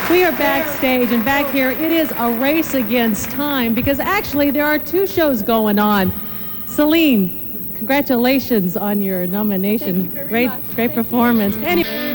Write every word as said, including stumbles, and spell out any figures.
We are backstage, and back here, it is a race against time because actually there are two shows going on. Celine, congratulations on your nomination. Thank you very great, much. great Thank performance. You. Anyway.